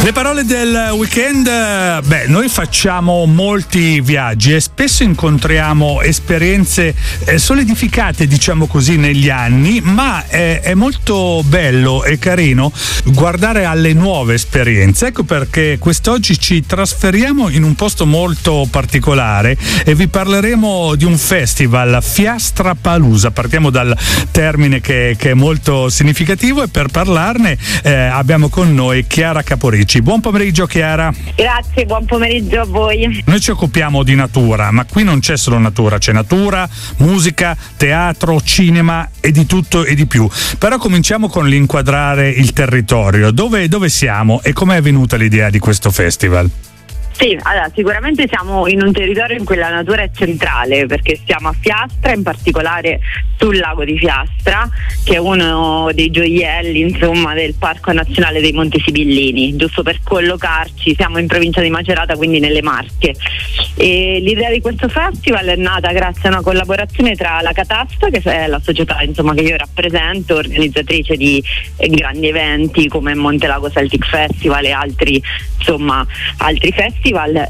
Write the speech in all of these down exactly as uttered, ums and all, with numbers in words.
Le parole del weekend, beh, noi facciamo molti viaggi e spesso incontriamo esperienze eh, solidificate, diciamo così, negli anni, ma è, è molto bello e carino guardare alle nuove esperienze. Ecco perché quest'oggi ci trasferiamo in un posto molto particolare e vi parleremo di un festival, Fiastrapalooza. Partiamo dal termine che, che è molto significativo e per parlarne eh, abbiamo con noi Chiara Caporici. Buon pomeriggio Chiara. Grazie, buon pomeriggio a voi. Noi ci occupiamo di natura, ma qui non c'è solo natura, c'è natura, musica, teatro, cinema e di tutto e di più. Però cominciamo con l'inquadrare il territorio. Dove, dove siamo e com'è venuta l'idea di questo festival? Sì, allora sicuramente siamo in un territorio in cui la natura è centrale, perché siamo a Fiastra, in particolare sul lago di Fiastra, che è uno dei gioielli, insomma, del Parco Nazionale dei Monti Sibillini. Giusto per collocarci, siamo in provincia di Macerata, quindi nelle Marche. E l'idea di questo festival è nata grazie a una collaborazione tra la Catasta, che è la società, insomma, che io rappresento, organizzatrice di eh, grandi eventi come Montelago Celtic Festival e altri, insomma, altri festival,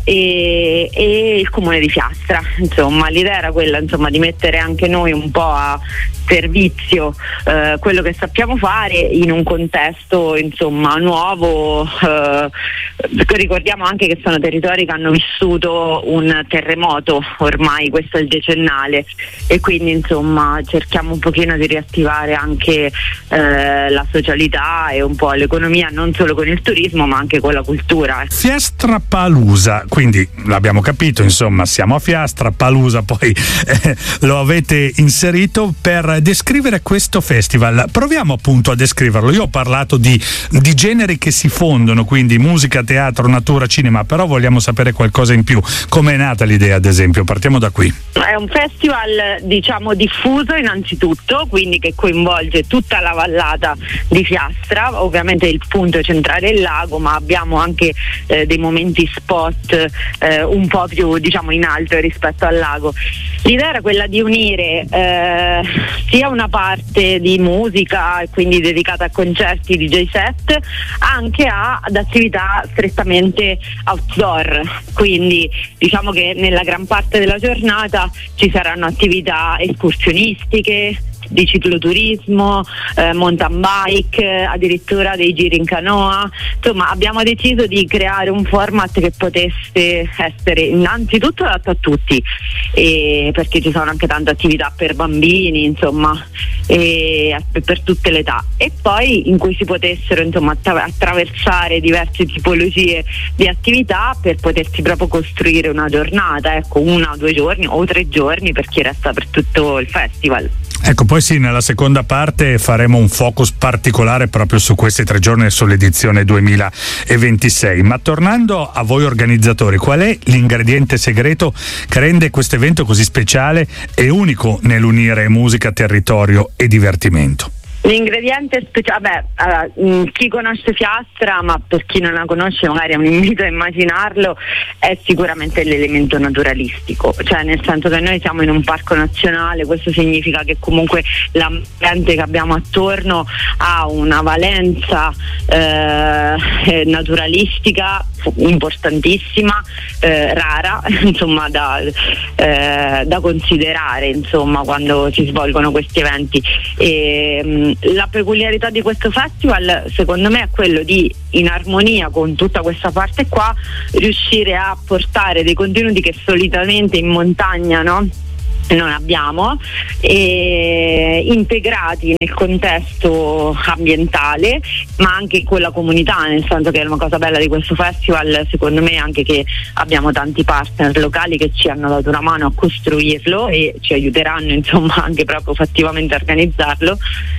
e, e il comune di Fiastra. Insomma, l'idea era quella, insomma, di mettere anche noi un po' a servizio eh, quello che sappiamo fare in un contesto, insomma, nuovo. Eh, ricordiamo anche che sono territori che hanno vissuto un terremoto, ormai questo è il decennale, e quindi, insomma, cerchiamo un pochino di riattivare anche eh, la socialità e un po' l'economia, non solo con il turismo ma anche con la cultura. Fiastrapalooza, quindi l'abbiamo capito, insomma, siamo a Fiastra, Palooza poi eh, lo avete inserito per descrivere questo festival. Proviamo appunto a descriverlo. Io ho parlato di, di generi che si fondono, quindi musica, teatro, natura, cinema, però vogliamo sapere qualcosa in più. Come è nata l'idea, ad esempio? Partiamo da qui. È un festival, diciamo, diffuso innanzitutto, quindi che coinvolge tutta la vallata di Fiastra, ovviamente il punto centrale è il lago, ma abbiamo anche eh, dei momenti spot eh, un po' più, diciamo, in alto rispetto al lago. L'idea era quella di unire eh, sia una parte di musica, quindi dedicata a concerti, D J set, anche a, ad attività strettamente outdoor, quindi diciamo che nella gran parte della giornata ci saranno attività escursionistiche, di cicloturismo, eh, mountain bike, addirittura dei giri in canoa. Insomma, abbiamo deciso di creare un format che potesse essere innanzitutto adatto a tutti, e perché ci sono anche tante attività per bambini, insomma, e per tutte le età, e poi in cui si potessero, insomma, attra- attraversare diverse tipologie di attività per potersi proprio costruire una giornata, ecco, una o due giorni o tre giorni per chi resta per tutto il festival. Ecco, poi sì, nella seconda parte faremo un focus particolare proprio su questi tre giorni e sull'edizione duemilaventisei. Ma tornando a voi organizzatori, qual è l'ingrediente segreto che rende questo evento così speciale e unico nell'unire musica, territorio e divertimento? L'ingrediente speciale, allora, mh, chi conosce Fiastra, ma per chi non la conosce magari è un invito a immaginarlo, è sicuramente l'elemento naturalistico, cioè nel senso che noi siamo in un parco nazionale, questo significa che comunque l'ambiente che abbiamo attorno ha una valenza eh, naturalistica importantissima, eh, rara, insomma, da, eh, da considerare, insomma, quando si svolgono questi eventi. E, mh, la peculiarità di questo festival, secondo me, è quello di, in armonia con tutta questa parte qua, riuscire a portare dei contenuti che solitamente in montagna, no? non abbiamo, e integrati nel contesto ambientale ma anche con la comunità, nel senso che è una cosa bella di questo festival, secondo me, anche che abbiamo tanti partner locali che ci hanno dato una mano a costruirlo e ci aiuteranno, insomma, anche proprio fattivamente a organizzarlo,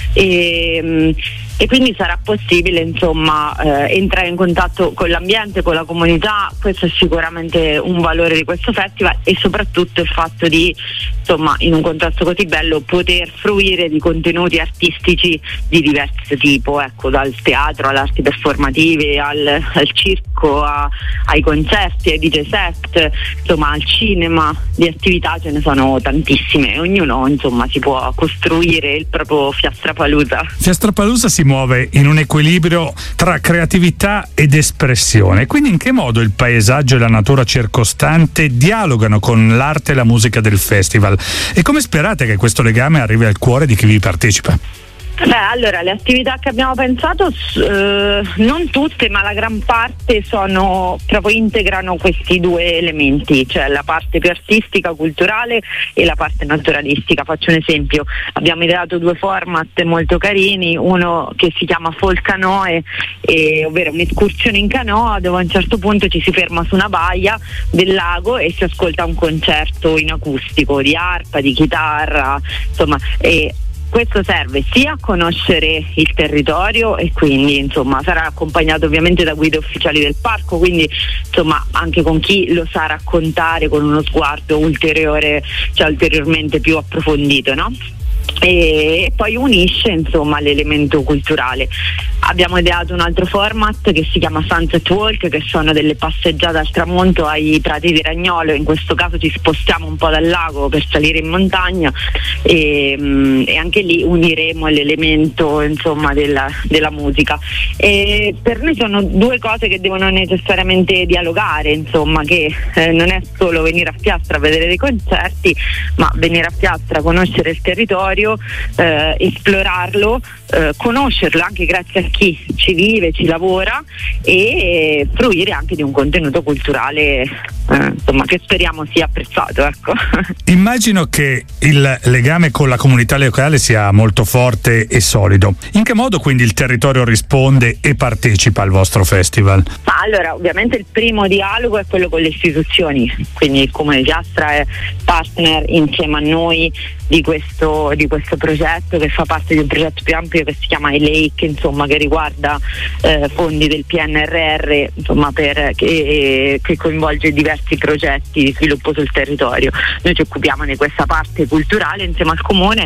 e, e quindi sarà possibile, insomma, eh, entrare in contatto con l'ambiente, con la comunità. Questo è sicuramente un valore di questo festival, e soprattutto il fatto di, insomma, in un contesto così bello, poter fruire di contenuti artistici di diverso tipo, ecco, dal teatro alle arti performative, al, al circo, a, ai concerti, ai D J set, insomma, al cinema. Di attività ce ne sono tantissime e ognuno, insomma, si può costruire il proprio Fiastrapalooza. Fiastrapalooza si si muove in un equilibrio tra creatività ed espressione. Quindi in che modo il paesaggio e la natura circostante dialogano con l'arte e la musica del festival? E come sperate che questo legame arrivi al cuore di chi vi partecipa? Beh, allora, le attività che abbiamo pensato, eh, non tutte, ma la gran parte sono proprio integrano questi due elementi, cioè la parte più artistica, culturale e la parte naturalistica. Faccio un esempio: abbiamo ideato due format molto carini, uno che si chiama Folk Canoe, eh, ovvero un'escursione in canoa dove a un certo punto ci si ferma su una baia del lago e si ascolta un concerto in acustico di arpa, di chitarra, insomma. E questo serve sia a conoscere il territorio e quindi insomma sarà accompagnato ovviamente da guide ufficiali del parco, quindi insomma anche con chi lo sa raccontare con uno sguardo ulteriore, cioè ulteriormente più approfondito, no? E poi unisce insomma l'elemento culturale. Abbiamo ideato un altro format che si chiama Sunset Walk, che sono delle passeggiate al tramonto ai prati di Ragnolo. In questo caso ci spostiamo un po' dal lago per salire in montagna e, e anche lì uniremo l'elemento insomma della, della musica. E per noi sono due cose che devono necessariamente dialogare, insomma, che eh, non è solo venire a Fiastra a vedere dei concerti, ma venire a Fiastra a conoscere il territorio, eh, esplorarlo, eh, conoscerlo anche grazie a chi ci vive, ci lavora, e fruire anche di un contenuto culturale eh, insomma, che speriamo sia apprezzato, ecco. Immagino che il legame con la comunità locale sia molto forte e solido. In che modo quindi il territorio risponde e partecipa al vostro festival? Ma allora, ovviamente il primo dialogo è quello con le istituzioni, quindi il Comune di Fiastra è partner insieme a noi di questo, di questo progetto, che fa parte di un progetto più ampio che si chiama E-Lake, insomma, che riguarda eh, fondi del P N R R, insomma, per, che, che coinvolge diversi progetti di sviluppo sul territorio. Noi ci occupiamo di questa parte culturale insieme al Comune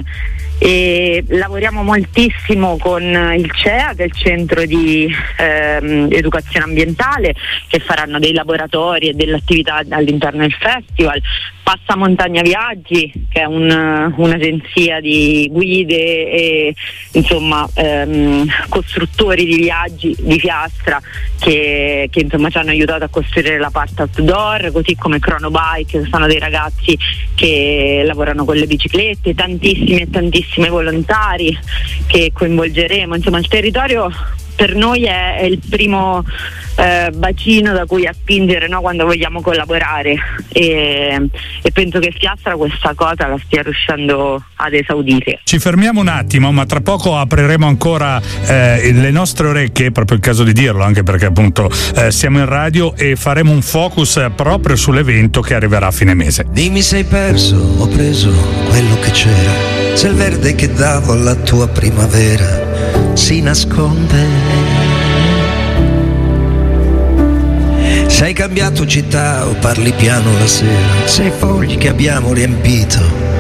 e lavoriamo moltissimo con il C E A, che è il centro di ehm, educazione ambientale, che faranno dei laboratori e delle attività all'interno del festival. Passamontagna Viaggi, che è un, un'agenzia di guide e insomma ehm, costruttori di viaggi di Fiastra, che, che insomma ci hanno aiutato a costruire la parte outdoor, così come Chronobike, che sono dei ragazzi che lavorano con le biciclette, tantissimi e tantissimi volontari che coinvolgeremo. Insomma, il territorio per noi è, è il primo eh, bacino da cui attingere, no, quando vogliamo collaborare, e, e penso che Fiastra questa cosa la stia riuscendo ad esaudire. Ci fermiamo un attimo, ma tra poco apriremo ancora eh, le nostre orecchie, è proprio il caso di dirlo, anche perché appunto eh, siamo in radio, e faremo un focus proprio sull'evento che arriverà a fine mese. Dimmi, sei perso, ho preso quello che c'era, se il verde che davo alla tua primavera si nasconde. Se hai cambiato città o parli piano la sera, se i fogli che abbiamo riempito